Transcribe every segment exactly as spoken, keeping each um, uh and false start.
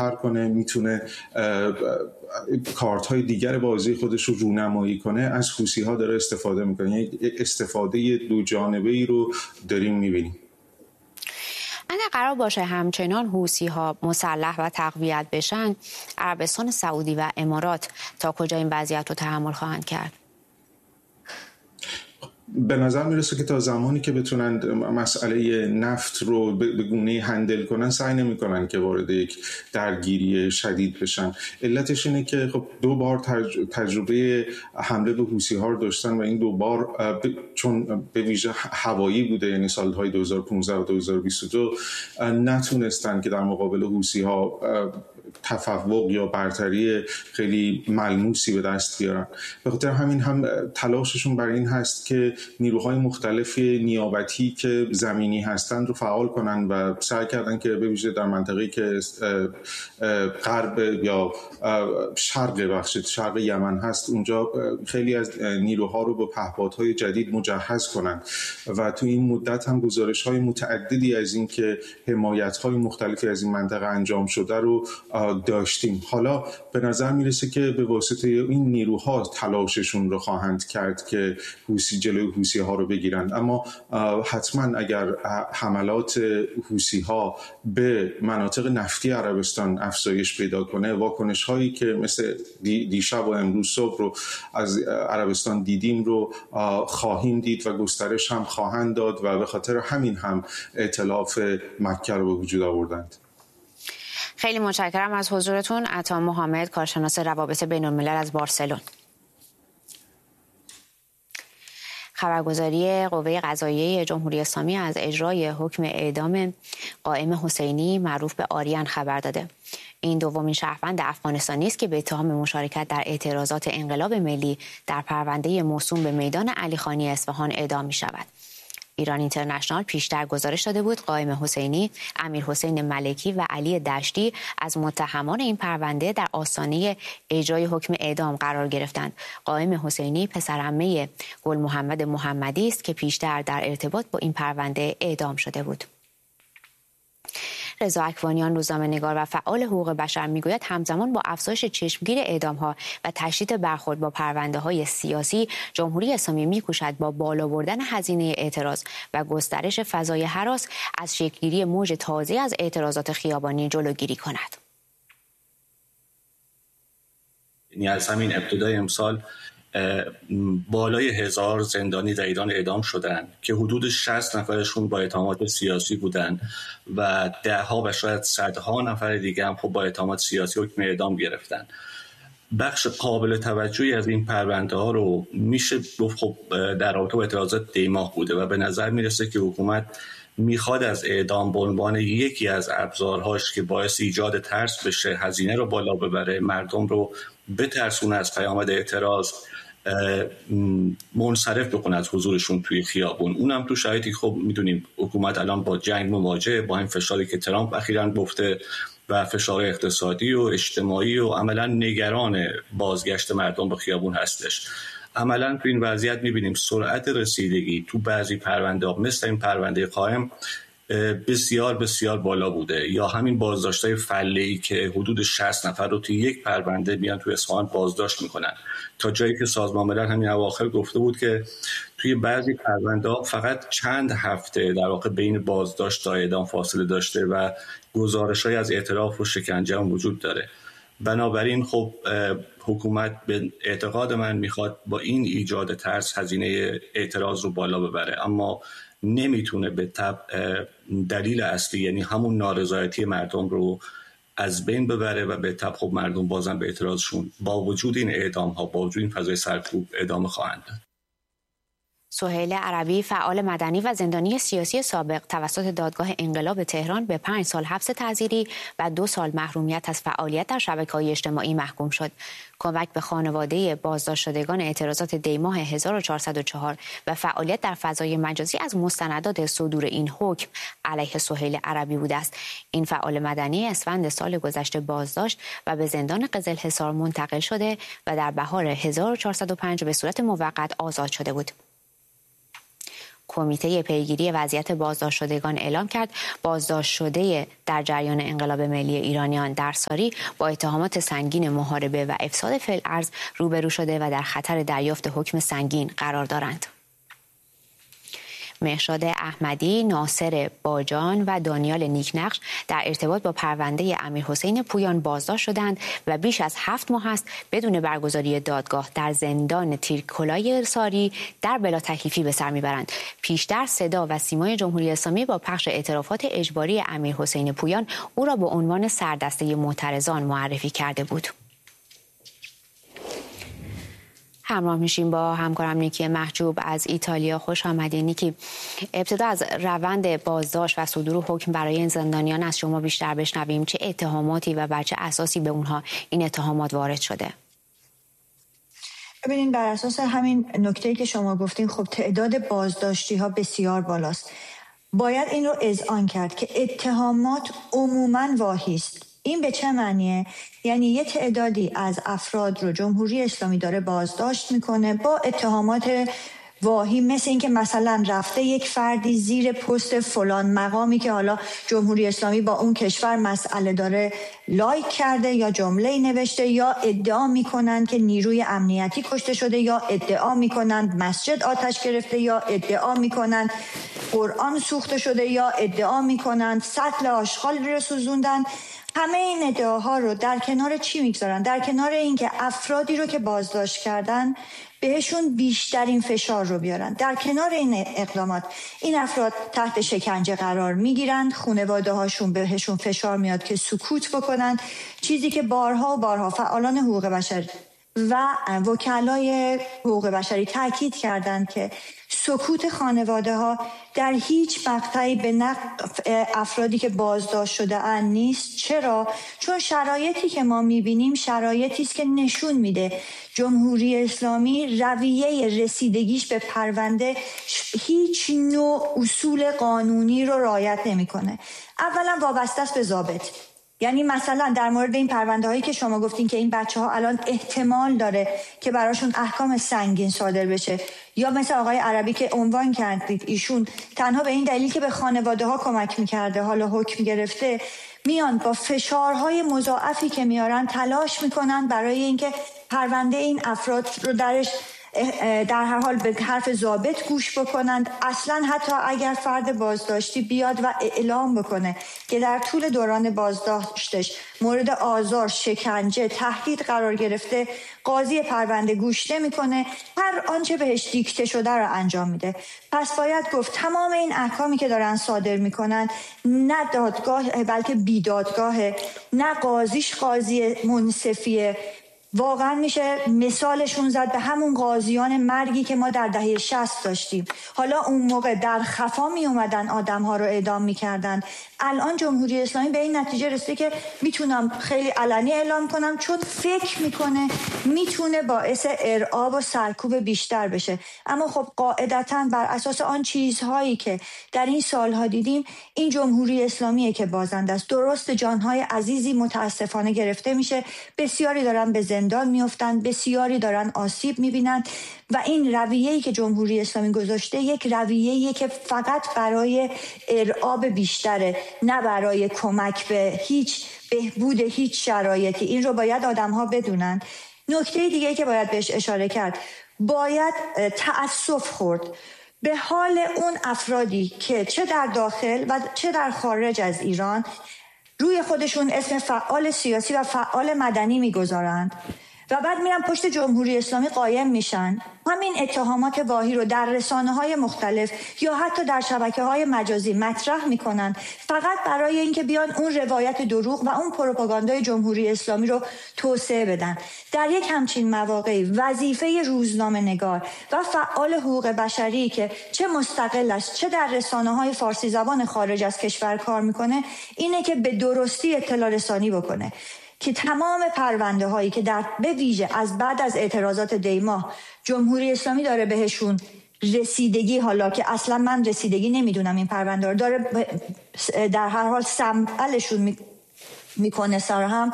تر کنه، میتونه کارت های دیگر بازی خودش رو رونمایی کنه، از حوثی ها داره استفاده میکنه. یعنی استفاده دو جانبه ای رو داریم میبینیم. اگر قرار باشه همچنان حوثی ها مسلح و تقویت بشن، عربستان سعودی و امارات تا کجا این وضعیت رو تحمل خواهند کرد؟ به نظر میرسه که تا زمانی که بتونن مسئله نفت رو به گونه‌ای هندل کنن، سعی نمی‌کنن که وارد یک درگیری شدید بشن. علتش اینه که خب دو بار تجربه حمله به حوثی‌ها رو داشتن و این دو بار چون به ویژه هوایی بوده، یعنی سالهای دو هزار و پانزده و دو هزار و بیست و دو، نتونستن که در مقابل حوثی‌ها تفوق یا برتری خیلی ملموسی به دست بیارن. به خاطر همین هم تلاششون بر این هست که نیروهای مختلف نیابتی که زمینی هستند رو فعال کنن و سعی کردن که به ویژه در منطقه‌ای که غرب یا شرق بخش شرق یمن هست، اونجا خیلی از نیروها رو با پهپادهای جدید مجهز کنن و تو این مدت هم گزارش‌های متعددی از این که حمایت‌های مختلفی از این منطقه انجام شده رو داشتیم. حالا به نظر میرسه که به واسطه این نیروها تلاششون رو خواهند کرد که حوثی جلوی حوثی ها رو بگیرند، اما حتما اگر حملات حوثی ها به مناطق نفتی عربستان افزایش پیدا کنه، واکنش هایی که مثل دیشب و امروز صبح رو از عربستان دیدیم رو خواهیم دید و گسترش هم خواهند داد و به خاطر همین هم ائتلاف مکه رو به وجود آوردند. خیلی متشکرم از حضورتون. عطا محمد، کارشناس روابط بین الملل از بارسلون. خبرگزاری قوه قضاییه جمهوری اسلامی از اجرای حکم اعدام قائم حسینی معروف به آریان خبر داده. این دومین شهروند افغانستانی است که به اتهام مشارکت در اعتراضات انقلاب ملی در پرونده موسوم به میدان علیخانی اصفهان اعدام می شود. ایران اینترنشنال پیشتر گزارش داده بود قائم حسینی، امیر حسین ملکی و علی دشتی از متهمان این پرونده در آستانه اجرای حکم اعدام قرار گرفتند. قائم حسینی پسرعمه گل محمد محمدی است که پیشتر در ارتباط با این پرونده اعدام شده بود. رضا اکوانیان، روزنامه‌نگار و فعال حقوق بشر، میگوید همزمان با افزایش چشمگیر اعدام‌ها و تشدید برخورد با پرونده‌های سیاسی، جمهوری اسلامی می‌کوشد با بالا بردن هزینه اعتراض و گسترش فضای هراس از شکل‌گیری موج تازه از اعتراضات خیابانی جلوگیری کند. یعنی از همین ابتدای امسال بالای هزار زندانی در ایران اعدام شدن که حدود شصت نفرشون با اتهامات سیاسی بودن و ده ها و شاید صدها نفر دیگه هم خب با اتهامات سیاسی حکم اعدام گرفتن. بخش قابل توجهی از این پرونده ها رو میشه گفت خب در رابطه با اعتراضات دیماه بوده و به نظر میرسه که حکومت میخواد از اعدام به عنوان یکی از ابزارهاش که باعث ایجاد ترس بشه، هزینه رو بالا ببره، مردم رو بترسونه از پیامد اعتراض، منصرف بکنه از حضورشون توی خیابون. اونم تو شرایطی خب میدونیم حکومت الان با جنگ مواجهه، با این فشاری که ترامپ اخیراً گفته و فشار اقتصادی و اجتماعی و عملاً نگران بازگشت مردم به خیابون هستش. عملاً تو این وضعیت میبینیم سرعت رسیدگی تو بعضی پرونده ها مثل این پرونده قائم بسیار بسیار بالا بوده، یا همین بازداشت‌های فله‌ای که حدود شصت نفر رو توی یک پرونده میان توی اصفهان بازداشت میکنن، تا جایی که سازمان ملل همین اواخر گفته بود که توی بعضی پرونده‌ها فقط چند هفته در واقع بین بازداشت تا اعدام فاصله داشته و گزارش‌های از اعتراف و شکنجه هم وجود داره. بنابراین خب حکومت به اعتقاد من میخواد با این ایجاد ترس هزینه اعتراض رو بالا ببره، اما نمیتونه به تبع دلیل اصلی یعنی همون نارضایتی مردم رو از بین ببره و به تبع خب مردم بازم به اعتراضشون با وجود این اعدام ها، با وجود این فضای سرکوب ادامه خواهند داد. سهیل عربی، فعال مدنی و زندانی سیاسی سابق، توسط دادگاه انقلاب تهران به پنج سال حبس تعزیری و دو سال محرومیت از فعالیت در شبکه‌های اجتماعی محکوم شد. کمک به خانواده بازداشت شدگان اعتراضات دیماه هزار و چهارصد و چهار و فعالیت در فضای مجازی از مستندات صدور این حکم علیه سهیل عربی بوده است. این فعال مدنی اسفند سال گذشته بازداشت و به زندان قزلحصار منتقل شده و در بهار هزار و چهارصد و پنج به صورت موقت آزاد شده بود. کمیته پیگیری وضعیت بازداشت شدگان اعلام کرد بازداشت شده در جریان انقلاب ملی ایرانیان در ساری با اتهامات سنگین محاربه و افساد فی‌الارض روبرو شده و در خطر دریافت حکم سنگین قرار دارند. مهرشاد احمدی، ناصر باجان و دانیال نیکنقش در ارتباط با پرونده امیرحسین پویان بازداشت شدند و بیش از هفت ماه است بدون برگزاری دادگاه در زندان تیرکلای ساری در بلا تکلیفی به سر میبرند. پیشتر صدا و سیمای جمهوری اسلامی با پخش اعترافات اجباری امیرحسین پویان او را به عنوان سردسته معترضان معرفی کرده بود. همراه میشیم با همکارم نیکی محجوب از ایتالیا. خوش آمدید نیکی. ابتدا از روند بازداشت و صدور حکم برای این زندانیان از شما بیشتر بشنویم. چه اتهاماتی و بر چه اساسی به اونها این اتهامات وارد شده؟ ببینید، بر اساس همین نکته‌ای که شما گفتین، خب تعداد بازداشتی ها بسیار بالاست. باید این رو اذعان کرد که اتهامات عموماً واهی است. این به چه معنیه؟ یعنی یه تعدادی از افراد رو جمهوری اسلامی داره بازداشت میکنه با اتهامات واهی، مثل این که مثلا رفته یک فردی زیر پست فلان مقامی که حالا جمهوری اسلامی با اون کشور مسئله داره لایک کرده یا جمله نوشته، یا ادعا میکنن که نیروی امنیتی کشته شده، یا ادعا میکنن مسجد آتش گرفته، یا ادعا میکنن قرآن سوخته شده، یا ادعا میکنن سطل آشغال رو سوزوندن. همه این ادعاها رو در کنار چی میگذارن؟ در کنار اینکه افرادی رو که بازداشت کردن بهشون بیشترین فشار رو بیارن. در کنار این اقدامات این افراد تحت شکنجه قرار میگیرن، خانواده هاشون بهشون فشار میاد که سکوت بکنن، چیزی که بارها و بارها فعالان حقوق بشر و وکلای حقوق بشری تاکید کردند که سکوت خانواده ها در هیچ مقطعی به نفع افرادی که بازداشت شده اند نیست. چرا؟ چون شرایطی که ما میبینیم شرایطی است که نشون میده جمهوری اسلامی رویه رسیدگیش به پرونده هیچ نوع اصول قانونی رو رعایت نمیکنه. اولا وابسته است به ضابط. یعنی مثلا در مورد این پرونده هایی که شما گفتین که این بچه ها الان احتمال داره که براشون احکام سنگین صادر بشه، یا مثل آقای عربی که عنوان کردید، ایشون تنها به این دلیل که به خانواده ها کمک میکرده حالا حکم گرفته، میان با فشارهای مضاعفی که میارن تلاش میکنن برای اینکه پرونده این افراد رو درش در هر حال به حرف ضابط گوش بکنند. اصلا حتی اگر فرد بازداشتی بیاد و اعلام بکنه که در طول دوران بازداشتش مورد آزار، شکنجه، تهدید قرار گرفته، قاضی پرونده گوش نمیکنه، هر آنچه بهش دیکته شده رو انجام میده. پس باید گفت تمام این احکامی که دارن صادر میکنن نه دادگاه بلکه بیدادگاهه، نه قاضیش قاضی منصفیه. واقعا میشه مثالشون زد به همون قاضیان مرگی که ما در دهه شصت داشتیم. حالا اون موقع در خفا می اومدن آدم ها رو اعدام میکردن. الان جمهوری اسلامی به این نتیجه رسیده که میتونم خیلی علنی اعلام کنم، چون فکر میکنه میتونه باعث ارعاب و سرکوب بیشتر بشه. اما خب قاعدتاً بر اساس آن چیزهایی که در این سالها دیدیم، این جمهوری اسلامیه که بازنده است. درست جانهای عزیزی متاسفانه گرفته میشه، بسیاری دارن به زندان میافتن، بسیاری دارن آسیب میبینن و این رویه‌ای که جمهوری اسلامی گذاشته یک رویه‌ایه که فقط برای ارعاب بیشتره، نه برای کمک به هیچ بهبود هیچ شرایطی. این رو باید آدم‌ها بدونن. نکته دیگه که باید بهش اشاره کرد، باید تأسف خورد به حال اون افرادی که چه در داخل و چه در خارج از ایران روی خودشون اسم فعال سیاسی و فعال مدنی میگذارند و بعد میرن پشت جمهوری اسلامی قایم میشن. همین اتهامات واهی رو در رسانه‌های مختلف یا حتی در شبکه‌های مجازی مطرح میکنن، فقط برای اینکه بیان اون روایت دروغ و اون پروپاگاندای جمهوری اسلامی رو توسعه بدن. در یک همچین مواقعی وظیفه روزنامه‌نگار و فعال حقوق بشری که چه مستقل است چه در رسانه‌های فارسی زبان خارج از کشور کار میکنه، اینه که به درستی اطلاع رسانی بکنه که تمام پرونده هایی که در به ویژه از بعد از اعتراضات دیماه جمهوری اسلامی داره بهشون رسیدگی، حالا که اصلا من رسیدگی نمیدونم این پرونده رو داره در هر حال سمبلشون میکنه سر هم،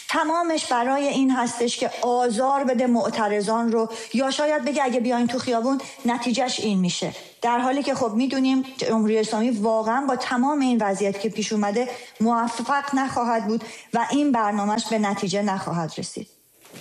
تمامش برای این هستش که آزار بده معترضان رو، یا شاید بگه اگه بیاین تو خیابون نتیجهش این میشه، در حالی که خب میدونیم جمهوری اسلامی واقعا با تمام این وضعیت که پیش اومده موفق نخواهد بود و این برنامهش به نتیجه نخواهد رسید.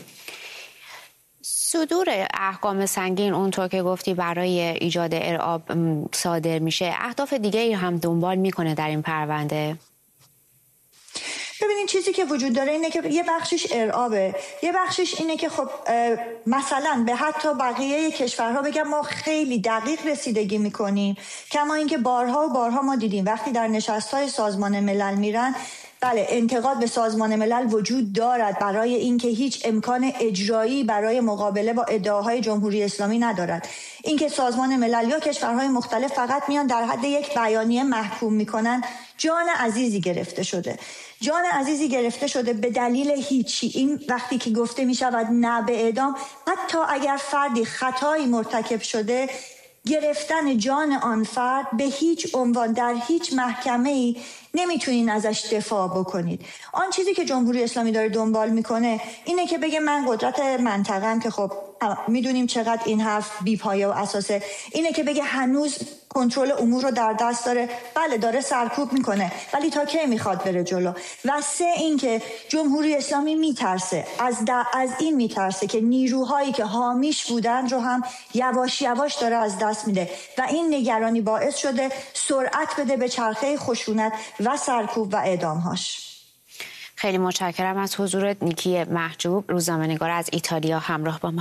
صدور احکام سنگین اونطور که گفتی برای ایجاد ارعاب صادر میشه، اهداف دیگه هم دنبال میکنه در این پرونده؟ ببینید چیزی که وجود داره اینه که یه بخشش ارعابه، یه بخشش اینه که خب مثلا به حتی بقیه کشورها بگم ما خیلی دقیق رسیدگی میکنیم، کما اینکه بارها و بارها ما دیدیم وقتی در نشست‌های سازمان ملل میرن، بله انتقاد به سازمان ملل وجود دارد برای اینکه هیچ امکان اجرایی برای مقابله با ادعاهای جمهوری اسلامی ندارد. اینکه سازمان ملل یا کشورهای مختلف فقط میان در حد یک بیانیه محکوم میکنن، جان عزیزی گرفته شده. جان عزیزی گرفته شده به دلیل هیچی. این وقتی که گفته میشود نه به اعدام، حتی اگر فردی خطایی مرتکب شده، گرفتن جان آن فرد به هیچ عنوان در هیچ محکمه‌ای نمیتونین ازش دفاع بکنید. آن چیزی که جمهوری اسلامی داره دنبال میکنه اینه که بگه من قدرت منطقه‌ام، که خب میدونیم چقدر این حرف بی‌پایه و اساسه، اینه که بگه هنوز کنترل امور رو در دست داره. بله داره سرکوب میکنه، ولی تا کی میخواد بره جلو؟ و سه اینکه جمهوری اسلامی میترسه از از این میترسه که نیروهایی که حامیش بودن رو هم یواش یواش داره از دست میده و این نگرانی باعث شده سرعت بده به چرخه خشونت و سرکوب و اعدامهاش. خیلی متشکرم از حضورت نیکی محجوب، روزنامه‌نگار از ایتالیا، همراه با ما.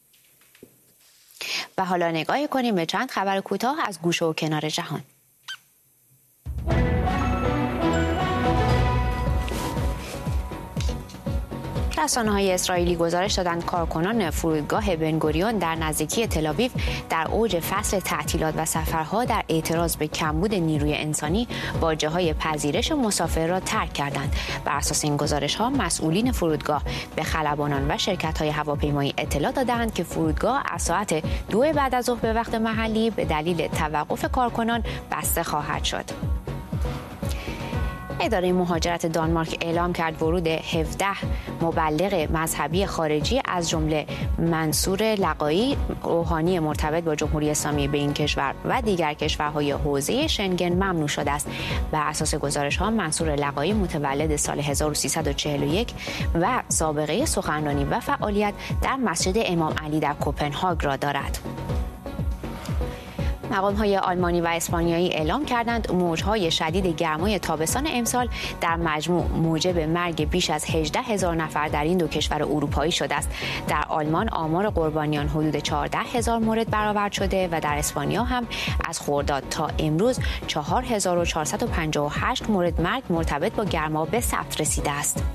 و حالا نگاهی کنیم به چند خبر کوتاه از گوشه و کنار جهان. رسانه‌های اسرائیلی گزارش دادند کارکنان فرودگاه بنگوریون در نزدیکی تل‌آویو در اوج فصل تعطیلات و سفرها در اعتراض به کمبود نیروی انسانی باجه‌های پذیرش مسافر را ترک کردند. بر اساس این گزارش‌ها مسئولین فرودگاه به خلبانان و شرکت‌های هواپیمایی اطلاع دادند که فرودگاه از ساعت دو بعد از ظهر به وقت محلی به دلیل توقف کارکنان بسته خواهد شد. اداره مهاجرت دانمارک اعلام کرد ورود هفده مبلغ مذهبی خارجی از جمله منصور لقایی، روحانی مرتبط با جمهوری اسلامی به این کشور و دیگر کشورهای حوزه شنگن ممنوع شده است. بر اساس گزارش‌ها منصور لقایی متولد سال هزار و سیصد و چهل و یک و سابقه سخنرانی و فعالیت در مسجد امام علی در کوپنهاگ را دارد. مقام‌های آلمانی و اسپانیایی اعلام کردند موج‌های شدید گرمای تابستان امسال در مجموع موجب مرگ بیش از هجده هزار نفر در این دو کشور اروپایی شده است. در آلمان آمار قربانیان حدود چهارده هزار مورد برآورد شده و در اسپانیا هم از خرداد تا امروز چهار هزار و چهارصد و پنجاه و هشت مورد مرگ مرتبط با گرما به ثبت رسیده است.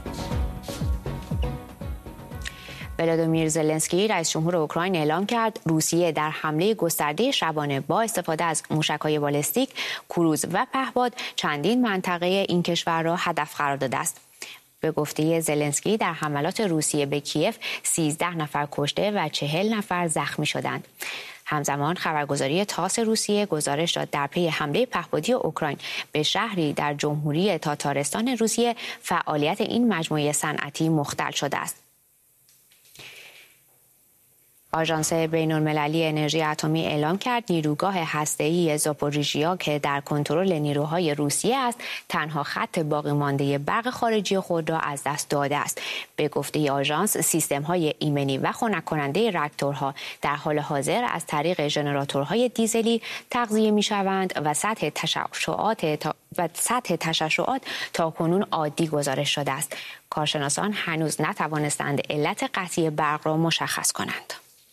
ولادیمیر زلنسکی رئیس جمهور اوکراین اعلام کرد روسیه در حمله گسترده شبانه با استفاده از موشک‌های بالستیک، کروز و پهپاد چندین منطقه این کشور را هدف قرار داده است. به گفته زلنسکی در حملات روسیه به کیف سیزده نفر کشته و چهل نفر زخمی شدند. همزمان خبرگزاری تاس روسیه گزارش داد در پی حمله پهپادی اوکراین به شهری در جمهوری تاتارستان روسیه فعالیت این مجموعه صنعتی مختل شده است. آژانس بین‌المللی انرژی اتمی اعلام کرد نیروگاه هسته‌ای زاپوریژیا که در کنترل نیروهای روسیه است تنها خط باقی مانده برق خارجی خود را از دست داده است. به گفته آژانس سیستم‌های ایمنی و خنک کننده راکتورها در حال حاضر از طریق ژنراتورهای دیزلی تغذیه می‌شوند و سطح تشعشعات تا و سطح تشعشعات تا کنون عادی گزارش شده است. کارشناسان هنوز نتوانستند علت قطعی برق را مشخص کنند.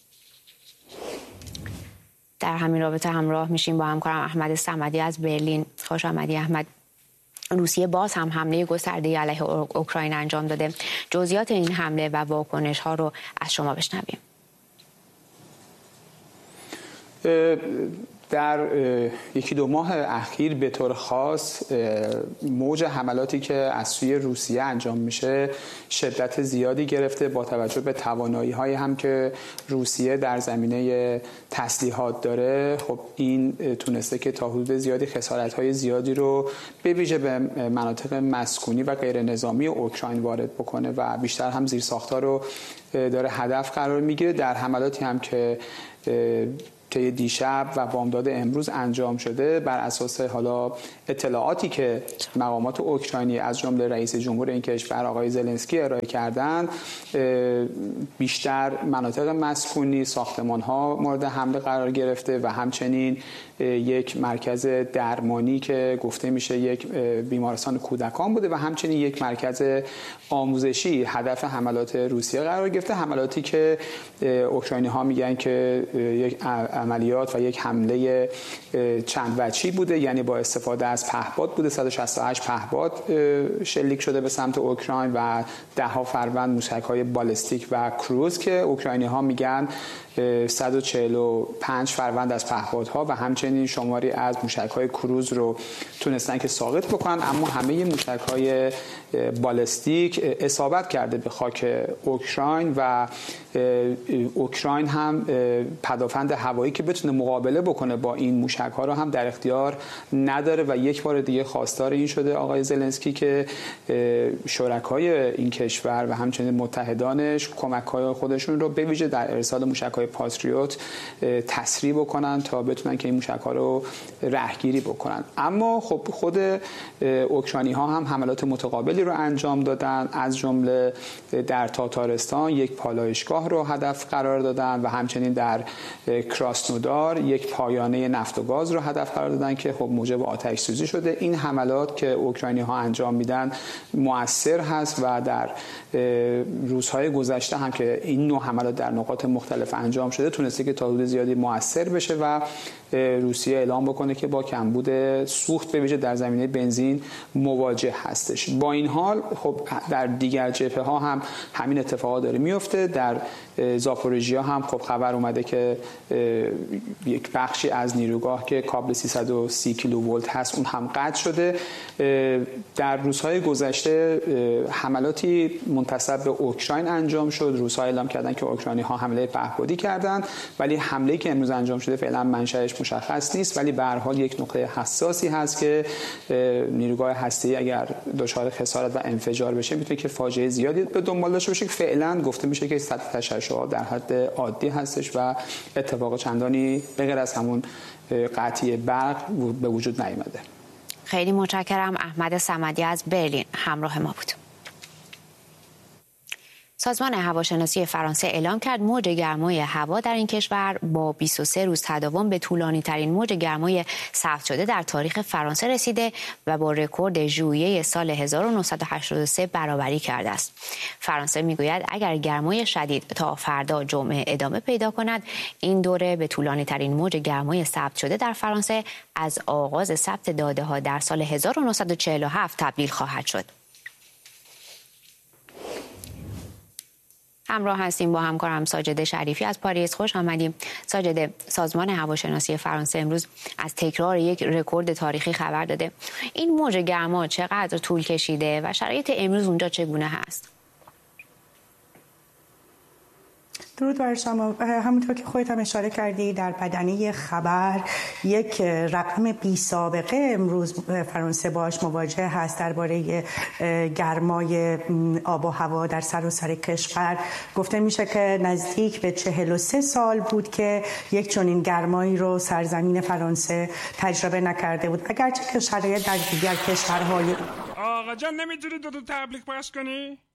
در همین رابطه همراه میشیم با همکارم احمد صمدی از برلین. خوش آمدی احمد. روسیه باز هم حمله گسترده علیه اوکراین انجام داده. جزئیات این حمله و واکنش ها رو از شما بشنویم. در یکی دو ماه اخیر به طور خاص موج حملاتی که از سوی روسیه انجام میشه شدت زیادی گرفته، با توجه به توانایی‌های هم که روسیه در زمینه تسلیحات داره. خب این تونسته که تا حدود زیادی خسارت‌های زیادی رو به ویژه به مناطق مسکونی و غیر نظامی اوکراین وارد بکنه و بیشتر هم زیرساخت‌ها رو داره هدف قرار میگیره. در حملاتی هم که طی دیشب و بامداد امروز انجام شده، بر اساس حالا اطلاعاتی که مقامات اوکراینی از جمله رئیس جمهور این کشور آقای زلنسکی ارائه کردند، بیشتر مناطق مسکونی، ساختمان‌ها مورد حمله قرار گرفته و همچنین یک مرکز درمانی که گفته میشه یک بیمارستان کودکان بوده و همچنین یک مرکز آموزشی هدف حملات روسیه قرار گرفته. حملاتی که اوکراینی‌ها میگن که یک عملیات و یک حمله چند وجهی بوده، یعنی با استفاده از پهپاد بوده. صد و شصت و هشت پهپاد شلیک شده به سمت اوکراین و ده ها فروند موشک‌های بالستیک و کروز که اوکراینی‌ها میگن صد و چهل و پنج فروند از پهپادها و همچنین شماری از موشک‌های کروز رو تونستن که ساقط بکنن، اما همه موشک‌های بالستیک اصابت کرده به خاک اوکراین و اوکراین هم پدافند هوایی که بتونه مقابله بکنه با این موشک‌ها رو هم در اختیار نداره و یک بار دیگه خواستار این شده آقای زلنسکی که شرکای این کشور و همچنین متحدانش کمک‌های خودشون رو به ویژه در ارسال موشک‌های پاتریوت تسریع بکنن تا بتونن که این موشک‌ها رو رهگیری بکنن. اما خب خود اوکراینی‌ها هم حملات متقابلی رو انجام دادن، از جمله در تاتارستان یک پالایشگاه رو هدف قرار دادن و همچنین در کراسنودار یک پایانه نفت و گاز رو هدف قرار دادن که خب موجب آتش سوزی شده. این حملات که اوکراینی‌ها انجام میدن مؤثر هست و در روزهای گذشته هم که این نوع حملات در نقاط مختلف انجام شده تونسته که تا حدود زیادی مؤثر بشه و روسیه اعلام بکنه که با کمبود سوخت به ویژه در زمینه بنزین مواجه هستش. با این حال خب در دیگر جبهه ها هم همین اتفاقات داره میفته. در زاپوریژیا هم خب خبر اومده که یک بخشی از نیروگاه که کابل سیصد و سی کیلوولت هست اون هم قطع شده. در روزهای گذشته حملاتی منتسب به اوکراین انجام شد. روس‌ها اعلام کردن که اوکراینی‌ها حمله پهپادی کردن، ولی حمله‌ای که امروز انجام شده فعلا منشأش مشخص نیست، ولی به هر حال یک نقطه حساسی هست که نیروگاه هسته‌ای اگر دچار خسارت و انفجار بشه میتونه که فاجعه زیادی به دنبال داشته باشه. فعلا گفته میشه که سطح تشعشعات در حد عادی هستش و اتفاق چندانی به غیر از همون قطعی برق به وجود نیامده. خیلی متشکرم. احمد صمدی از برلین همراه ما بود. سازمان هواشناسی فرانسه اعلام کرد موج گرمای هوا در این کشور با بیست و سه روز تداوم به طولانی ترین موج گرمای ثبت شده در تاریخ فرانسه رسیده و با رکورد ژوئیه سال هزار و نهصد و هشتاد و سه برابری کرده است. فرانسه میگوید اگر گرمای شدید تا فردا جمعه ادامه پیدا کند، این دوره به طولانی ترین موج گرمای ثبت شده در فرانسه از آغاز ثبت داده ها در سال هزار و نهصد و چهل و هفت تبدیل خواهد شد. همراه هستیم با همکارم ساجد شریفی از پاریس. خوش آمدیم. ساجد، سازمان هواشناسی فرانسه امروز از تکرار یک رکورد تاریخی خبر داده. این موج گرما چقدر طول کشیده و شرایط امروز اونجا چگونه هست؟ درود بر شما. همونطور که خودت هم اشاره کردی در بدنه خبر یک رقم بی سابقه امروز فرانسه باش مواجه هست درباره گرمای آب و هوا در سراسر کشور. گفته میشه که نزدیک به چهل و سه سال بود که یک چنین گرمایی رو سرزمین فرانسه تجربه نکرده بود، اگرچه که شرایط در دیگر کشورهای آقا جان نمیتونی دو تا تبلیغ پخش کنی؟